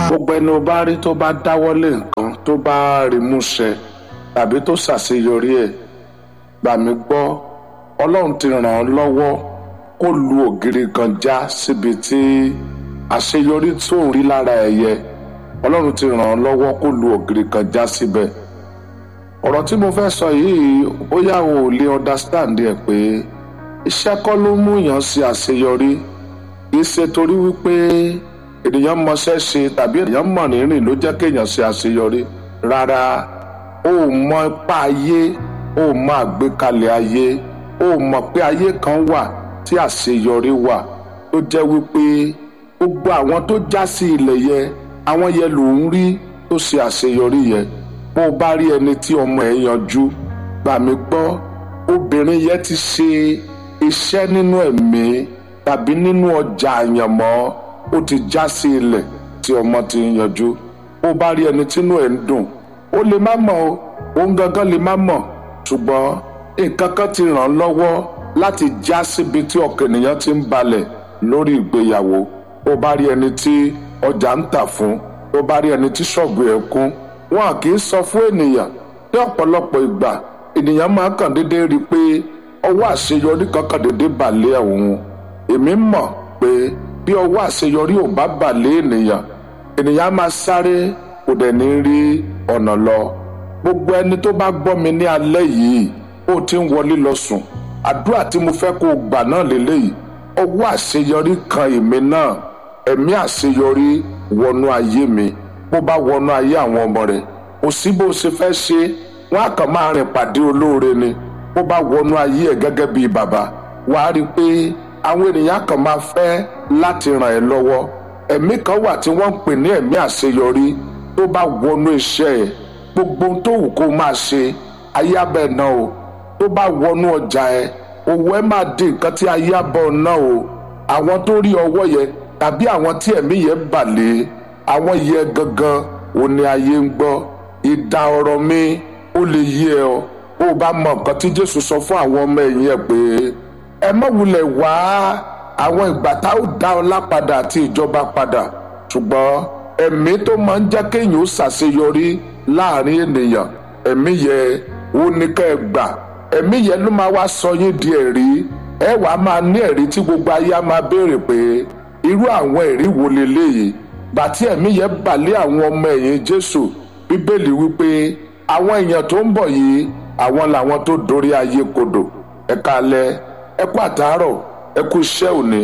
gbogbo ẹni o bá rí tó bá dáwọ́lé nǹkan tó bá rí múṣẹ tàbí tó ṣàṣeyọrí ẹ̀ gbà mí gbọ́ ọlọ́run ti ràn án lọ́wọ́ kó lu ògiri kan já síbi tí àṣeyọrí tó ń rí lára ẹ̀ yẹ ọlọ́run ti ràn án lọ́wọ́ kó lu ògiri kan já síbẹ̀. ọ̀rọ̀ tí mo fẹ́ sọ yìí bóyá o ò lè understand ẹ̀ pé iṣẹ́ kọ́ ló mú èèyàn ṣe àṣeyọrí kì í ṣe torí wípé ènìyàn mọṣẹ́ ṣe tàbí ènìyàn mọ̀ rírìn ló jẹ́ kéèyàn ṣe àṣeyọrí rárá. o ò mọ ipá ayé o ò mọ àgbékalẹ̀ ayé o ò mọ̀ pé ayé kan wà tí àṣeyọrí wà tó jẹ́ wípé gbogbo àwọn tó já sí ilẹ̀ yẹn àwọn yẹn ló ń rí tó ṣe àṣeyọrí yẹn. bó o bá rí ẹni tí ọmọ ẹ̀ yanjú gbà mí gbọ́ obìnrin yẹn ti ṣe iṣẹ́ nínú ẹ̀mí tàbí nínú ọjà àyànmọ́ ó ti já sí ilẹ̀ tí ọmọ ti ń yanjú. bó o bá rí ẹni tínú ẹ̀ ń dùn ó lè má mọ̀ o òun gangan lè má mọ̀ ṣùgbọ́n nǹkan kan ti ràn án lọ́wọ́ láti já síbi tí ọkàn ènìyàn ti ń balẹ̀ lórí ìgbéyàwó. bó o bá rí ẹni tí ọjà ń tà fún bó o bá rí ẹni tí ṣọ́ọ̀bù ẹ̀ kún wọn kì í sọ fún ènìyàn ní ọ̀pọ̀lọpọ̀ ìgbà ènìyàn máa kàn déédéé rí i pé ọwọ́ àṣeyọrí kankan déédéé balẹ̀ òun. èmi mọ̀ pé bí ọwọ́ àṣeyọrí ò bá balẹ̀ ènìyàn máa sáré kò dẹ̀ ní rí ọ̀nà lọ. gbogbo ẹni tó bá gbọ́ mi ní alẹ́ yìí ó ti ń wọlé lọ sùn àdúrà tí mo fẹ́ kó o gbà náà lélẹ́yìí ọwọ́ àṣeyọrí kan èmi náà ẹ̀mí àṣeyọrí wọnú ayé mi bó bá wọnú ayé àwọn ọmọ rẹ̀ kò sí bó ṣe fẹ́ ṣe wọ́n á kàn máa rìn pàdé olóore ni. bó bá wọnú ayé ẹ̀ gẹ́gẹ́ bíi bàbá wàá rí i pé àwọn ènìyàn kan máa fẹ́ láti ràn ẹ́ lọ́wọ́. ẹ̀mí kan wà tí wọ́n ń pè ní ẹ̀mí àṣeyọrí tó bá wọnú iṣẹ́ ẹ̀ gbogbo ohun tó wù kó máa ṣe ayé abẹ́ náà o. tó bá wọnú ọjà ẹ̀ owó ẹ̀ máa di nǹkan tí ayé abọ́ náà o. àwọn tó rí ọwọ́ yẹn tàbí àwọn tí ẹ̀mí yẹn bà lé àwọn yẹn gangan ò ní ayé ń gbọ́. ìdá ọ̀rọ̀ mi ó lè yé ẹ o ó bá mọ nǹkan tí Jésù sọ fún àwọn ọmọ ẹ̀yìn ẹ̀ pé ẹ má wulẹ̀ wá àwọn ìgbà tá ó dá ọlá padà àti ìjọba padà ṣùgbọ́n ẹ̀mí tó máa ń jẹ́ kéèyàn ó ṣàṣeyọrí láàrin ènìyàn ẹ̀mí yẹn ó ní ká ẹ gbà. ẹ̀mí yẹn ló máa wá sọ yín di ẹ̀rí ẹ wàá máa ní ẹ̀rí tí gbogbo ayé á máa béèrè pé irú àwọn ẹ̀rí wo leléyìí. bàtí ẹ̀mí yẹn bà lé àwọn ọmọ ẹ̀yìn Jésù Bíbélì wípé àwọn èèyàn tó ń bọ̀ yìí àwọn làwọn tó dorí ayé kodò. ẹ káalẹ́ ẹ kú àtàárọ̀ ẹ kú iṣẹ́ òní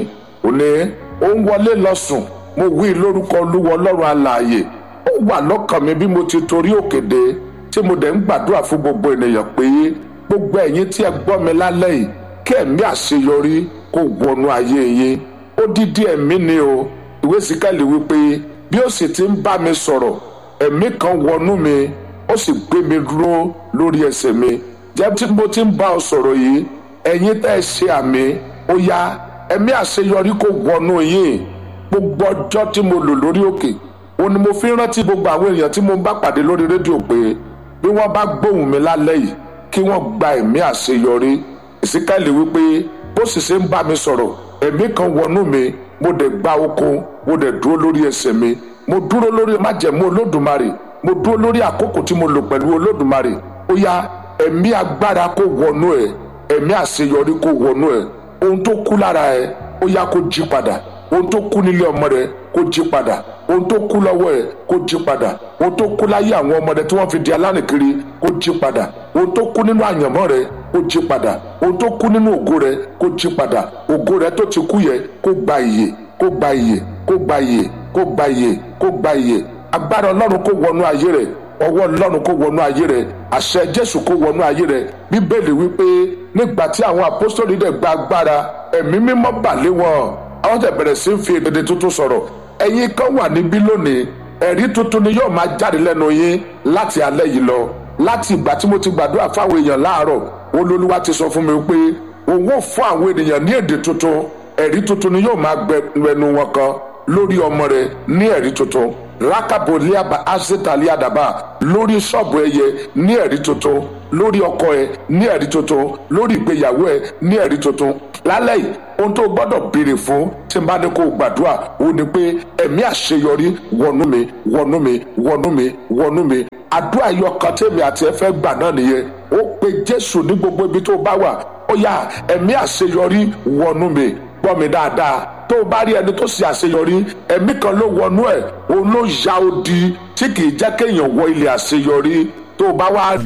ó ń wọlé lọ sùn mo wí lórúkọ Olúwa Ọlọ́run alààyè ó wà lọ́kàn mi bí mo ti torí òkè dé tí mo dẹ̀ ń gbàdúrà fún gbogbo ènìyàn pé gbogbo ẹ̀yin tí ẹ gbọ́ mi lálẹ́ yìí kí ẹ̀mí àṣeyọrí kó wọnú ayé yín. odidi ẹ̀mí ni o. ìwé Síkẹ́lì wípé bí ó sì ti ń bá mi sọ̀rọ̀ ẹ̀mí kan wọnú mi ó sì gbé mi dúró lórí ẹsẹ̀ mi. jẹ́ tí mo ti ń bá ọ sọ̀rọ̀ yìí ẹ̀yin tẹ́ ẹ ṣe àmì ó yá ẹ̀mí àṣeyọrí kó wọnú yín. gbogbo ọjọ́ tí mo lò lórí òkè òun ni mo fi rántí gbogbo àwọn èèyàn tí mo ń bá pàdé lórí rédíò pé bí wọ́n bá gbóhùn mi lálẹ́ yìí kí wọ́n gba ẹ̀mí àṣeyọrí. Síkẹ́lì wípé bó sì ṣe ń bá mi sọ̀rọ̀ ẹ̀mí kan wọnú mi mo dẹ̀ gba okun mo dẹ̀ dúró lórí ẹsẹ̀ mi mo dúró lórí májẹ̀mú Olódùmarè mo dúró lórí àkókò tí mo lò pẹ̀lú Olódùmarè. ó yá ẹ̀mí agbára kó wọnú ẹ̀ ẹ̀mí àṣeyọrí kó wọnú ẹ̀ ohun tó kú lára ẹ̀ ó yá kó jí padà ohun tó kú nílé ọmọ rẹ̀ kó jí padà ohun tó kú lọ́wọ́ ẹ̀ kó jí padà ohun tó kú láyé àwọn ọmọ rẹ̀ tí wọ́n fi di alánìkiri kó jí padà ohun tó kú nínú àyànmọ́ rẹ̀ kó jí padà ohun tó kú nínú ògo rẹ̀ kó jí padà ògo rẹ̀ tó ti kú yẹ kó gba ìyè kó gba ìyè kó gba ìyè kó gba ìyè kó gba ìyè. agbára Ọlọ́run kó wọnú ayé rẹ̀ ọwọ́ Ọlọ́run kó wọnú ayé rẹ̀ àṣẹ Jésù kó wọnú ayé rẹ̀. Bíbélì wípé nígbà tí àwọn àpọ́sítélì dẹ̀ gba agbára ẹ̀mí mímọ́ bà lé wọn àwọn tẹ̀ bẹ̀rẹ̀ sí fi èdè tuntun sọ̀rọ̀. ẹ̀yin kan wà níbí lónìí ẹ̀rí tuntun ni yóò máa jáde lẹ́nu yín láti alẹ́ yìí lọ. láti ìgbà tí mo ti gbàdúrà fáwọn èèyàn láàárọ̀ Olúwa ti sọ fún mi pé òun ò fún àwọn ènìyàn ní èdè tuntun ẹ̀rí tuntun ni yóò máa gbẹnu wọn kan lórí ọmọ rẹ̀ ní ẹ̀rí tuntun rákàbọ̀líàbà azẹ́tàlíàdàbà lórí ṣọ́ọ̀bù ẹyẹ ní ẹ̀rí tuntun, lórí ọkọ ẹ ní ẹ̀rí tuntun, lórí ìgbéyàwó ẹ ní ẹ̀rí tuntun. lálẹ́ yìí ohun tó gbọ́dọ̀ béèrè fún tí n bá ní kó o gbàdúrà ó ní pé ẹ̀mí àṣeyọrí wọnú mi wọnú mi wọnú mi wọnú mi. àdúrà yọ kan tèmi àti ẹ fẹ́ gbà náà nìyẹn. ó pe Jésù ní gbogbo ibi tó bá wà, ó yá ẹ̀mí àṣeyọrí wọnú mi. gbọ́ mi dáadáa, tó o bá rí ẹni tó ṣe àṣeyọrí, ẹ̀mí kan ló wọnú ẹ̀, òun ló ya odi tí kì í jẹ́ kéèyàn wọ ilé àṣeyọrí. tó o bá wá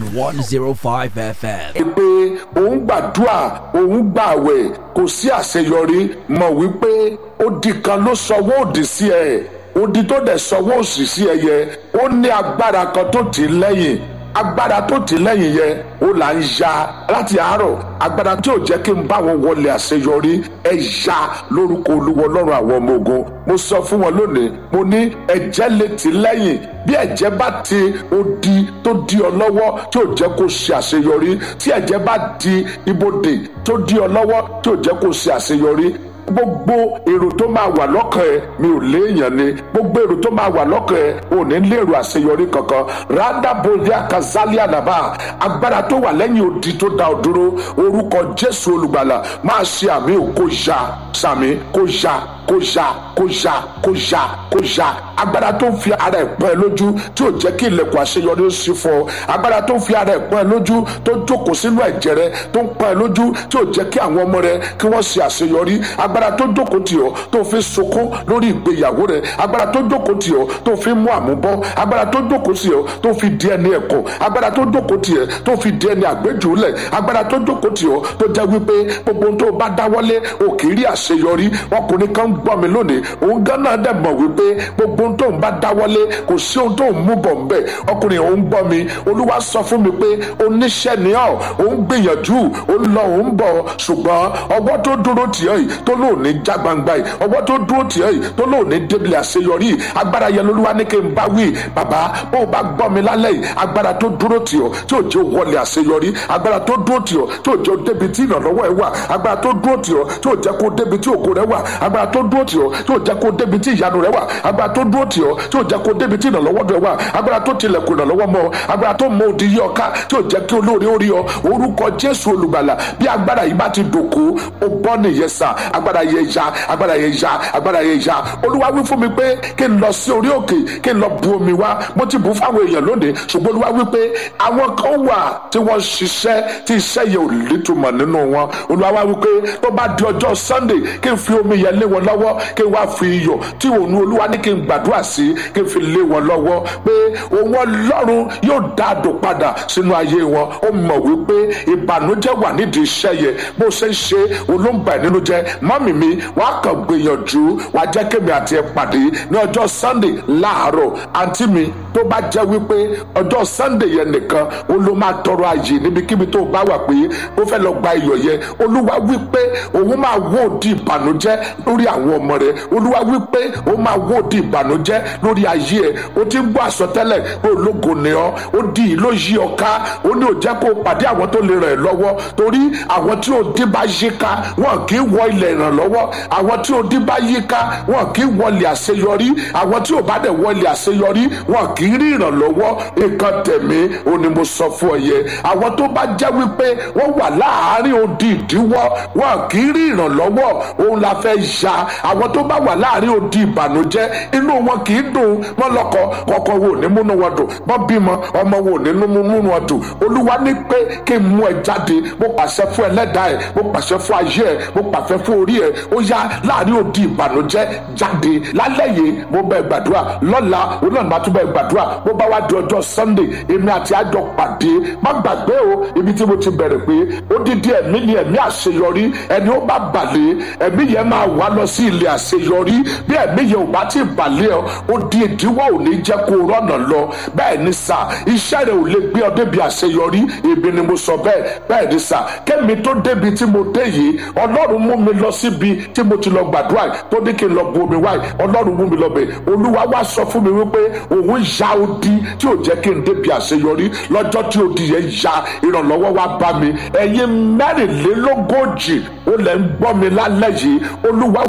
105 FM. pé òun gbàdúrà òun gbààwẹ̀ kò sí àṣeyọrí, mọ̀ wípé odi kan ló sọwọ́ òdì sí ẹ. odi tó dẹ̀ sọwọ́ òsì sí ẹ yẹ ó ní agbára kan tó tì í lẹ́yìn. agbára tó tì í lẹ́yìn yẹn ó là ń ya láti àárọ̀. agbára tí ò jẹ́ kí n bá wọn wọlé àṣeyọrí ẹ ya lórúkọ Olúwa Ọlọ́run àwọn ọmọ ogun. mo sọ fún wọn lónìí, mo ní ẹ̀jẹ̀ lè tì í lẹ́yìn. bí ẹ̀jẹ̀ bá ti odi tó di ọ lọ́wọ́ tí ò jẹ́ kó ṣe àṣeyọrí, tí ẹ̀jẹ̀ bá di ibodè tó di ọ lọ́wọ́ tí ò jẹ́ kó ṣe àṣeyọrí, gbogbo èrò tó máa wà lọ́kàn ẹ mi ò léèyàn ni. gbogbo èrò tó máa wà lọ́kàn ẹ ò ní lérò àṣeyọrí kankan. rádàbòlíà kazalia nàbà, agbára tó wà lẹ́yìn odi tó dá ọ dúró, orúkọ Jésù olùgbàlà máa ṣe àmì kó ya sàmì kó ya kó ya kó ya kó ya kó ya. agbára tó ń fi ara ẹ̀ pọ́n ẹ lójú tí ò jẹ́ kí ilẹ̀kùn àṣeyọrí ó ṣí fún ọ. agbára tó ń fi ara ẹ̀ pọ́n ẹ lójú tó jókòó sínú ẹ̀jẹ̀ rẹ tó ń pọ́n ẹ lójú tí ò jẹ́ kí àwọn ọmọ rẹ kí wọ́n ṣe àṣeyọrí. agbára tó jókòó tì ọ́ tó fi sunkún lórí ìgbéyàwó rẹ. agbára tó jókòó tì ọ́ tó fi mú àmúbọ́. agbára tó jókòó tì ọ́ tó fi di ẹni ẹ̀kọ́. agbára tó jókòó tì ẹ́ tó fi di ẹni àgbéjúlẹ̀. agbára tó jókòó tì ọ́ tó jẹ́ wípé gbogbo ohun tó bá dáwọ́lé ò kì í rí àṣeyọrí. ọkùnrin kan gbọ́ mi lónìí, òun gan náà dẹ̀ mọ̀ wípé gbogbo ohun tó ń bá dáwọ́lé kò sí ohun tó ń mú bọ̀ ńbẹ̀. ọkùnrin òun gbọ́ mi, Olúwa sọ fún mi pé oníṣẹ́ ni ọ́, òun gbìyànjú, òun lọ òun bọ̀, ṣùgbọ́n ọwọ́ tó dúró tì ọ́ yìí tó lóun ní já gbangba yìí, ọwọ́ tó dúró tì ọ́ yìí tó lóun ní débìlì àṣeyọrí. agbára yẹn lÓlúwa ní kí n bá wí. bàbá bó o bá gbọ́ mi lálẹ́ yìí, agbára tó dúró tì ọ́ tí ò jẹ́ wọlé àṣeyọrí, agbára tó dúró tì ọ́ tí ò jẹ́ débi tí ìrànlọ́wọ́ ẹ wà, agbára tó dúró tì ọ́ tí ò jẹ́ kó débi tí ògo rẹ wà, agbára tó dúró tì ọ́ tí ò jẹ́ kó débi tí ìyanu rẹ wà, agbára tó dúró tì ọ́ tí ò jẹ́ kó débi tí ìrànlọ́wọ́ rẹ wà, agbára tó tilẹ̀kùn ìrànlọ́wọ́ mọ́, agbára tó mọ odi yí ọ ká tí ò jẹ́ kí olóore ó rí ọ. orúkọ Jésù olùgbàlà, bí agbára yìí bá ti dòkú ó bọ́ nìyẹn sà. agbára yẹn ya, agbára yẹn ya, agbára yẹn ya. Olúwa wí fún mi pé kí n lọ sí orí òkè kí n lọ bu omi wá. mo ti bù fáwọn èèyàn lónìí, ṣùgbọ́n Olúwa wí pé àwọn kan wà tí wọ́n ṣiṣẹ́ tí iṣẹ́ yẹn ò létùmọ̀ nínú wọn. Olúwa wá wí pé tó bá di ọjọ́ Sunday kí n fi omi yẹn lé wọn lọ́wọ́, kí n wá fi iyọ̀ tí òun Olúwa ní kí n gbàdúrà sí kí n fi lé wọn lọ́wọ́ pé òun Ọlọ́run yóò dá àdó padà sínú ayé wọn. ó mọ̀ wípé ìbànújẹ́ wà nídìí iṣẹ́ yẹn, bó ṣe ń ṣe olóńgbà nínú jẹ́. mọ́mì mi wàá kàn gbìyànjú, wàá jẹ́ kémi àti ẹ pàdé ní ọjọ́ Sunday láàárọ̀. àǹtí mi tó bá jẹ́ wípé ọjọ́ Sunday yẹn nìkan ó ló máa tọrọ ààyè níbikíbi tó bá wà pé ó fẹ́ lọ gba iyọ̀ yẹn. Olúwa wípé òun máa wó di ìbànújẹ́ lórí àwọn ọmọ rẹ̀. Olúwa wípé òun máa wó di ìbànújẹ́ lórí ayé ẹ̀. ó ti ń gbọ́ àsọtẹ́lẹ̀ pé ológo ni ọ́, ó di ìlú yí ọ ká. ó ní ò jẹ́ kó pàdé àwọn tó lè ràn ẹ́ lọ́wọ́, torí àwọn tí òdi bá yí ká wọn kì í wọ ilẹ̀ ìrànlọ́wọ́, àwọn tí òdi bá yí ká wọn kì í wọlé àṣeyọrí, àwọn tí ò bá dẹ̀ wọlé àṣeyọrí wọn kì í rí ìrànlọ́wọ́. nǹkan tẹ̀mí ó ní mo sọ fún ọ yẹ. àwọn tó bá jẹ́ wípé wọ́n wà láàárín odi ìdíwọ́ wọn kì í rí ìrànlọ́wọ́, òun la fẹ́ ya. àwọn tó bá wà láàárín odi ìbànújẹ́ inú wọn kì í dùn, wọn lọ́kọ kọ̀ọ̀kan wo ní múnú wọn dùn, wọ́n bímọ ọmọ wo ní múnú wọn dùn. Olúwa ní pé kí n mú ẹ jáde, mo pàṣẹ fún ẹlẹ́dàá ẹ, mo pàṣẹ fún ayé ẹ, mo pàṣẹ fún orí ẹ. ó yá láàárín odi ìbànújẹ́ jáde. lálẹ́ yìí mo bẹ̀ gbàdúrà, lọ́la òun náà máa tún bẹ̀ gbàdúrà. bó bá wá di ọjọ́ Sunday èmi àti àjọ pàdé. má gbàgbé o ibi tí mo ti bẹ̀rẹ̀ pé odidi ẹ̀mí ni ẹ̀mí àṣeyọrí. ẹni ó bá balẹ̀ ẹ̀mí yẹn máa wá lọ sí ilé àṣeyọrí. bí ẹ̀mí yẹn ò bá ti balẹ̀ ọ odi ìdíwọ́ ò ní jẹ́ kó rọ́nà lọ. bẹ́ẹ̀ ni sà, iṣẹ́ rẹ̀ ò lè gbé ọ débi àṣeyọrí. èmi ni mo sọ bẹ́ẹ̀. bẹ́ẹ̀ ni sà, kẹ́mi tó débi tí mo dé yìí Ọlọ́run mú mi lọ síbi tí mo ti lọ gbàdúrà tó ní kí n lọ bu omi wáyé. Ọlọ́run mú mi lọ bẹ̀. Olúwa wá sọ fún mi wípé òun ya odi tí ò jẹ́ kí n débi àṣeyọrí. lọ́jọ́ tí odi yẹn ya ìrànlọ́wọ́ wá bá mi. ẹ̀yin mẹ́rìnlélógójì ó lẹ̀ ń gbọ́ mi lálẹ́ yìí. Olúwa